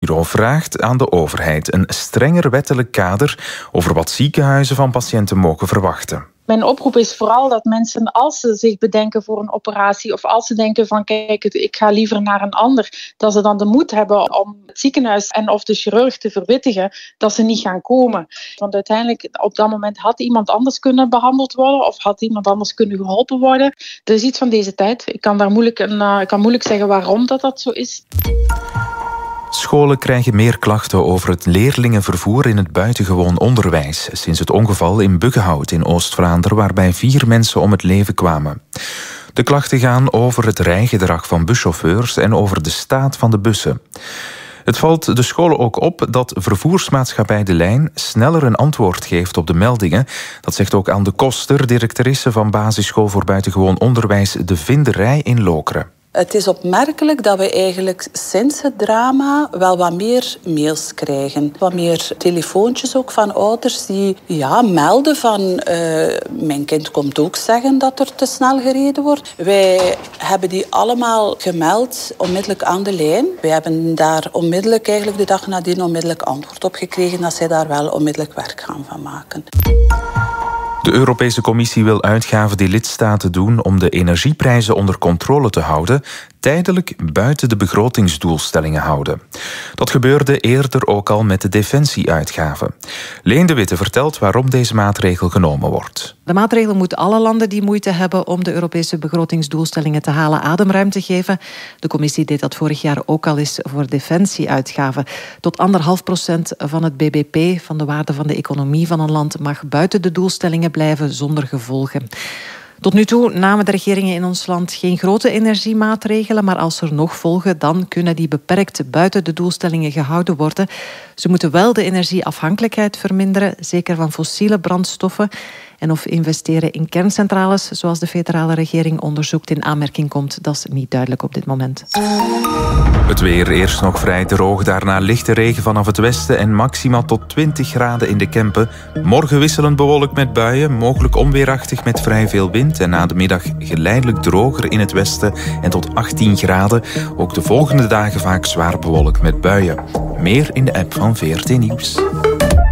Planbureau vraagt aan de overheid een strenger wettelijk kader over wat ziekenhuizen van patiënten mogen verwachten. Mijn oproep is vooral dat mensen, als ze zich bedenken voor een operatie of als ze denken van kijk, ik ga liever naar een ander, dat ze dan de moed hebben om het ziekenhuis en of de chirurg te verwittigen dat ze niet gaan komen. Want uiteindelijk op dat moment had iemand anders kunnen behandeld worden of had iemand anders kunnen geholpen worden. Dat is iets van deze tijd. Ik kan moeilijk zeggen waarom dat zo is. Scholen krijgen meer klachten over het leerlingenvervoer in het buitengewoon onderwijs sinds het ongeval in Buggenhout in Oost-Vlaanderen, waarbij 4 mensen om het leven kwamen. De klachten gaan over het rijgedrag van buschauffeurs en over de staat van de bussen. Het valt de scholen ook op dat vervoersmaatschappij De Lijn sneller een antwoord geeft op de meldingen. Dat zegt ook Anne de Koster, directrice van basisschool voor buitengewoon onderwijs De Vinderij in Lokeren. Het is opmerkelijk dat we eigenlijk sinds het drama wel wat meer mails krijgen. Wat meer telefoontjes ook van ouders die melden van mijn kind komt ook zeggen dat er te snel gereden wordt. Wij hebben die allemaal gemeld onmiddellijk aan de lijn. Wij hebben daar onmiddellijk eigenlijk de dag nadien onmiddellijk antwoord op gekregen dat zij daar wel onmiddellijk werk gaan van maken. De Europese Commissie wil uitgaven die lidstaten doen om de energieprijzen onder controle te houden, tijdelijk buiten de begrotingsdoelstellingen houden. Dat gebeurde eerder ook al met de defensieuitgaven. Leen de Witte vertelt waarom deze maatregel genomen wordt. De maatregel moet alle landen die moeite hebben om de Europese begrotingsdoelstellingen te halen ademruimte geven. De Commissie deed dat vorig jaar ook al eens voor defensieuitgaven. Tot 1,5% van het bbp, van de waarde van de economie van een land, mag buiten de doelstellingen blijven zonder gevolgen. Tot nu toe namen de regeringen in ons land geen grote energiemaatregelen, maar als er nog volgen, dan kunnen die beperkt buiten de doelstellingen gehouden worden. Ze moeten wel de energieafhankelijkheid verminderen, zeker van fossiele brandstoffen. En of investeren in kerncentrales, zoals de federale regering onderzoekt, in aanmerking komt, dat is niet duidelijk op dit moment. Het weer, eerst nog vrij droog, daarna lichte regen vanaf het westen en maximaal tot 20 graden in de Kempen. Morgen wisselend bewolkt met buien, mogelijk onweerachtig met vrij veel wind en na de middag geleidelijk droger in het westen en tot 18 graden. Ook de volgende dagen vaak zwaar bewolkt met buien. Meer in de app van VRT Nieuws.